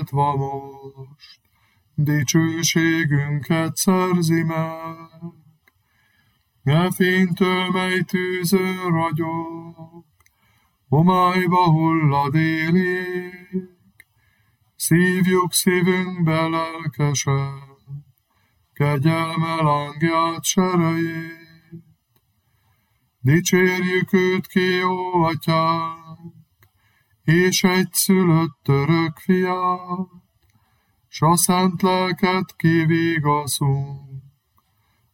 váltva most, dicsőségünket szerzi meg. E fénytől, mely tűzön ragyog, homályba hullad élék, szívjuk szívünkbe lelkesen, kegyelme lángját serejét. Dicsérjük őt ki, jó atyánk, és egyszülött örök fiát, s a szent lelket kivigaszunk,